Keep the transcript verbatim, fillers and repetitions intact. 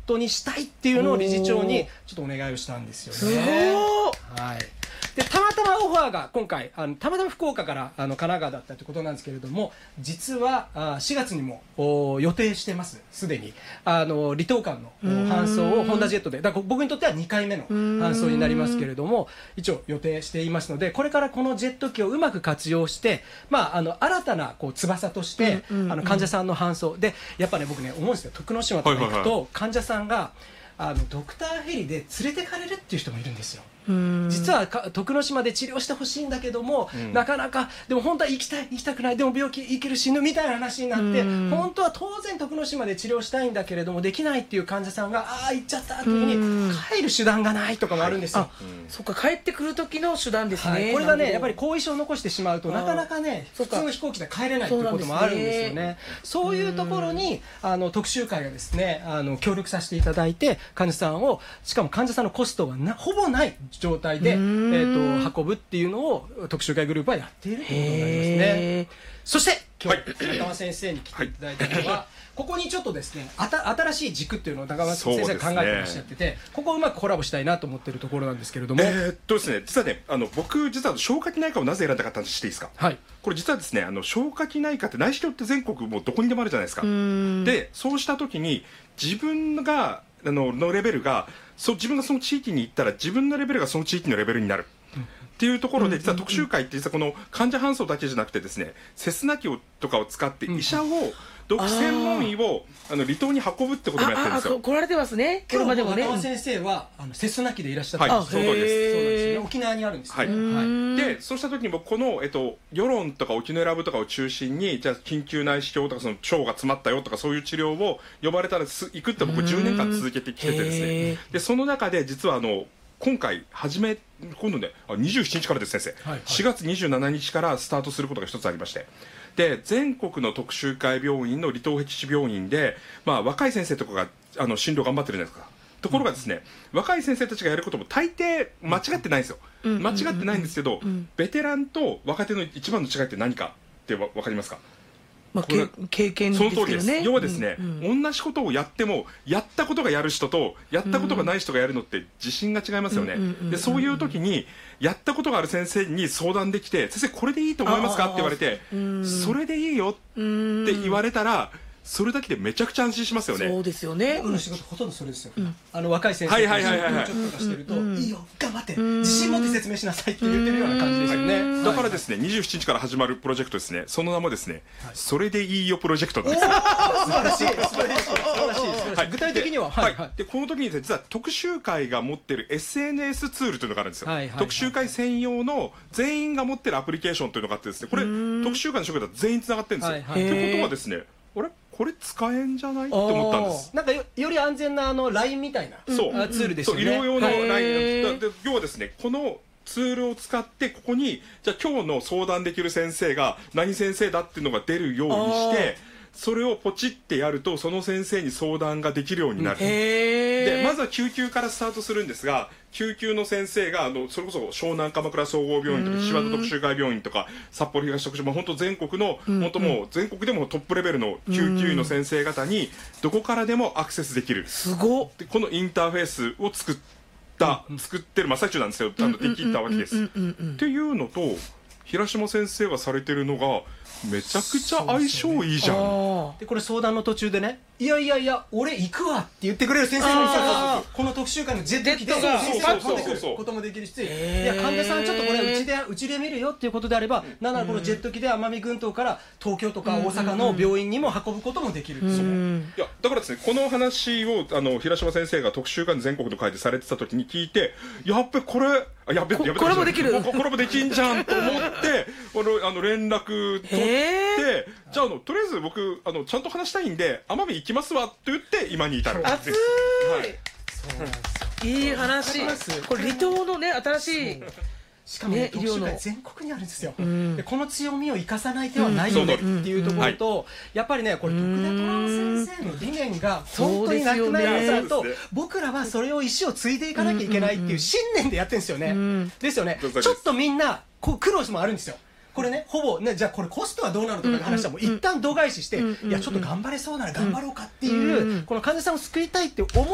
トにしたいっていうのを理事長にちょっとお願いをしたんですよね。 すごい、 はい、でたまたまオファーが今回あのたまたま福岡からあの神奈川だったということなんですけれども、実はあしがつにもお予定してますすでにあの離島間の搬送をホンダジェットで、だから僕にとってはにかいめの搬送になりますけれども、一応予定していますので、これからこのジェット機をうまく活用して、まあ、あの新たなこう翼として、うんうんうん、あの患者さんの搬送でやっぱね僕ね思うんですよ、徳之島とか行くと、はいはいはい、患者さんがあのドクターヘリで連れてかれるっていう人もいるんですよ。実は徳之島で治療してほしいんだけども、うん、なかなかでも本当は行きたい行きたくない、でも病気行ける死ぬみたいな話になって、本当は当然徳之島で治療したいんだけれどもできないっていう患者さんがああ行っちゃったっていうふうに帰る手段がないとかもあるんですよ。はい、 そっか、帰ってくる時の手段ですね。はい、 これがねやっぱり後遺症を残してしまうとなかなかね普通の飛行機で帰れないっていうこともあるんですよね。そういうところにあの特集会がですねあの協力させていただいて、患者さんをしかも患者さんのコストがなほぼない状態でえー、と運ぶっていうのを特集会グループはやっているということになりますね。そして今日、はい、中間先生に来ていただいたのは、はい、ここにちょっとですねあた新しい軸っていうのを中間先生が考えてらっしゃってて、ね、ここをうまくコラボしたいなと思っているところなんですけれども、 えー、っとですね実はねあの僕実は消化器内科をなぜ選んだかって話していいですか。はい、これ実はですねあの消化器内科って内視鏡って全国もうどこにでもあるじゃないですか。でそうした時に自分があののレベルがそう自分がその地域に行ったら自分のレベルがその地域のレベルになるっていうところで、実は特集会って実はこの患者搬送だけじゃなくてですね、セスナ機をとかを使って医者を毒専門医をあの離島に運ぶってこともやってるんですよ。 来られてますね。 今日も中間先生はあのセスナ機でいらっしゃったんです。 はい、その通りです。 そうなんですよね。沖縄にあるんですよ。 はい。はい、でそうした時に僕このえっと世論とか沖永良部とかを中心にじゃあ緊急内視鏡とかその腸が詰まったよとかそういう治療を呼ばれたらす行くって僕じゅうねんかん続けてきててですね。でその中で実はあの今回始め今度ねにじゅうしちにちからです先生、はいはい、しがつにじゅうしちにちからスタートすることが一つありまして、で全国の特集会病院の離島僻地病院で、まあ、若い先生とかがあの診療頑張ってるじゃないですか。ところがですね、うん、若い先生たちがやることも大抵間違ってないんですよ。間違ってないんですけど、うん、ベテランと若手の一番の違いって何かってわ分かりますか。 まあ、経験ですよね。 その通りです。要はですね、うんうん、同じことをやってもやったことがやる人とやったことがない人がやるのって自信が違いますよね。でそういう時にやったことがある先生に相談できて、先生これでいいと思いますかって言われて、それでいいよって言われたらそれだけでめちゃくちゃ安心しますよね。 そうですよね。 僕の仕事ほとんどそれですよ。うん、あの若い先生とちょっとしてると、いいよ頑張って自信持って説明しなさいって言ってるような感じですよね。 はい、だからですね、にじゅうしちにちから始まるプロジェクトですね。その名もですね、はい、それでいいよプロジェクトなんですよ。 素晴らしい素晴らしい素晴らしい。はい、具体的には、 はいはい、でこの時に実は特集会が持ってる エスエヌエス ツールというのがあるんですよ。はいはいはい、特集会専用の全員が持ってるアプリケーションというのがあってですね、これ特集会の職員と全員つながってるんですよ。ということはですね、あれこれ使えんじゃないって思ったんです。 なんか よ, より安全なあの ライン みたいなそうツールですよね。 そう医療用の ライン で要はですねこのツールを使ってここにじゃあ今日の相談できる先生が何先生だっていうのが出るようにしてそれをポチってやるとその先生に相談ができるようになる。でまずは救急からスタートするんですが、救急の先生があのそれこそ湘南鎌倉総合病院とか岸和田特集会病院とか札幌東特集、まあ、本当全国の、うんうん、本当もう全国でもトップレベルの救急医の先生方にどこからでもアクセスできる。 すごっ。 でこのインターフェースを作った作ってる真っ最中なんですよ。ちゃんとできたわけです。っていうのと平島先生がされてるのがめちゃくちゃ相性いいじゃん。 でこれ相談の途中でね、いやいやいや俺行くわって言ってくれる先生もいた。この特集会のジェット機で先生が飛んでくることもできるし、いや患者さんちょっとこれうちでうちで見るよっていうことであれば、なんならこのジェット機で奄美群島から東京とか大阪の病院にも運ぶこともできるんですよ。 いやだからですね、この話をあの平島先生が特集会の全国の会でされてた時に聞いて、やっべこれあやべやべこれもできるこれもできんじゃんと思ってあの連絡取ってじゃあ、あのとりあえず僕あのちゃんと話したいんで奄美行きますわって言って今に至るんです。 熱い、はい、そうなんですよ。いい話。これ離島のね新しいしかも、ね、特集会全国にあるんですよ。うん、でこの強みを生かさない手はないよねっていうところと、やっぱりねこれ徳田虎先生の理念が本当になくならさると、僕らはそれを意思を継いでいかなきゃいけないっていう信念でやってるんですよね。うん、ですよね。ちょっとみんなこう苦労もあるんですよ。これねほぼねじゃあこれコストはどうなるとかいう話はもう一旦度外視して、いやちょっと頑張れそうなら頑張ろうかっていう、この患者さんを救いたいって思